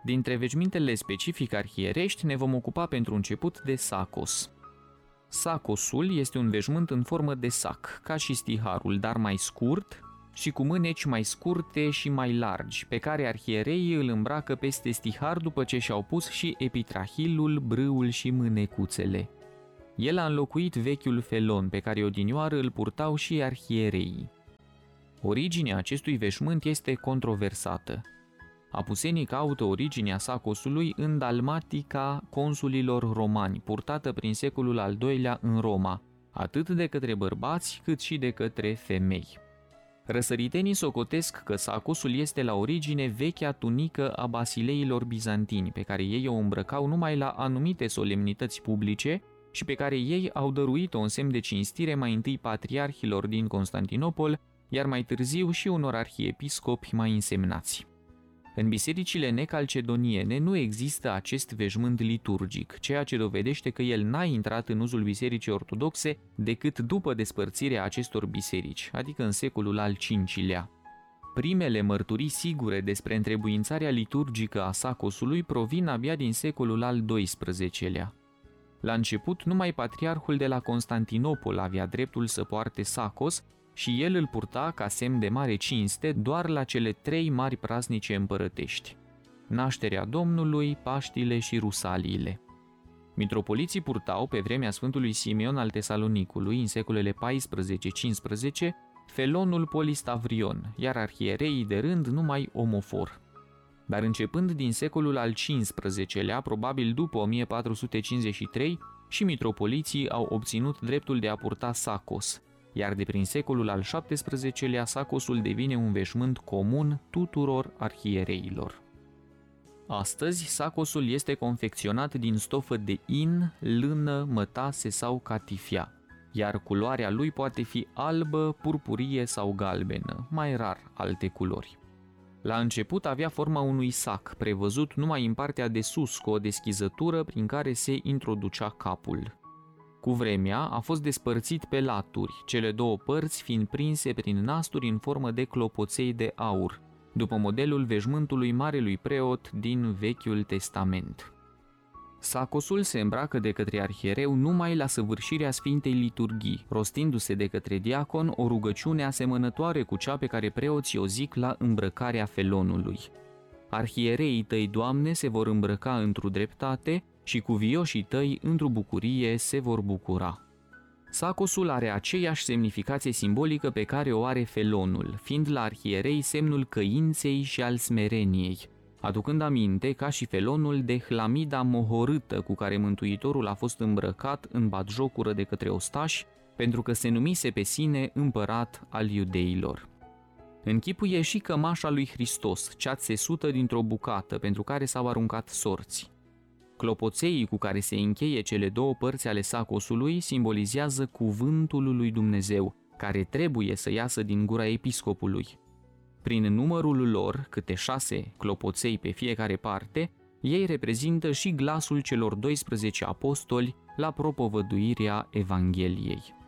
Dintre veșmintele specific arhierești ne vom ocupa pentru început de sacos. Sacosul este un veșmânt în formă de sac, ca și stiharul, dar mai scurt și cu mâneci mai scurte și mai largi, pe care arhiereii îl îmbracă peste stihar după ce și-au pus și epitrahilul, brâul și mânecuțele. El a înlocuit vechiul felon, pe care odinioară îl purtau și arhiereii. Originea acestui veșmânt este controversată. Apusenii caută originea sacosului în dalmatica consulilor romani, purtată prin secolul al II-lea în Roma, atât de către bărbați cât și de către femei. Răsăritenii socotesc că sacosul este la origine vechea tunică a basileilor bizantini, pe care ei o îmbrăcau numai la anumite solemnități publice și pe care ei au dăruit-o în semn de cinstire mai întâi patriarhilor din Constantinopol, iar mai târziu și unor arhiepiscopi mai însemnați. În bisericile necalcedoniene nu există acest veșmânt liturgic, ceea ce dovedește că el n-a intrat în uzul bisericii ortodoxe decât după despărțirea acestor biserici, adică în secolul al V-lea. Primele mărturii sigure despre întrebuințarea liturgică a sacosului provin abia din secolul al XII-lea. La început, numai patriarhul de la Constantinopol avea dreptul să poarte sacos și el îl purta ca semn de mare cinste doar la cele 3 mari praznice împărătești: Nașterea Domnului, Paștile și Rusaliile. Mitropoliții purtau, pe vremea Sfântului Simeon al Tesalonicului, în secolele 14-15, felonul polistavrion, iar arhiereii de rând numai omofor. Dar începând din secolul al XV-lea, probabil după 1453, și mitropoliții au obținut dreptul de a purta sacos, iar de prin secolul al XVII-lea sacosul devine un veșmânt comun tuturor arhiereilor. Astăzi, sacosul este confecționat din stofă de in, lână, mătase sau catifia, iar culoarea lui poate fi albă, purpurie sau galbenă, mai rar alte culori. La început avea forma unui sac, prevăzut numai în partea de sus, cu o deschizătură prin care se introducea capul. Cu vremea a fost despărțit pe laturi, cele 2 părți fiind prinse prin nasturi în formă de clopoței de aur, după modelul veșmântului marelui preot din Vechiul Testament. Sacosul se îmbracă de către arhiereu numai la săvârșirea Sfintei Liturghii, rostindu-se de către diacon o rugăciune asemănătoare cu cea pe care preoții o zic la îmbrăcarea felonului. Arhiereii tăi, Doamne, se vor îmbrăca într-o dreptate și cuvioșii tăi într-o bucurie se vor bucura. Sacosul are aceeași semnificație simbolică pe care o are felonul, fiind la arhierei semnul căinței și al smereniei, aducând aminte, ca și felonul, de hlamida mohorâtă cu care Mântuitorul a fost îmbrăcat în batjocură de către ostași, pentru că se numise pe sine împărat al iudeilor. Închipuie și cămașa lui Hristos, cea țesută dintr-o bucată, pentru care s-au aruncat sorți. Clopoțeii cu care se încheie cele 2 părți ale sacosului simbolizează cuvântul lui Dumnezeu, care trebuie să iasă din gura episcopului. Prin numărul lor, câte 6 clopoței pe fiecare parte, ei reprezintă și glasul celor 12 apostoli la propovăduirea Evangheliei.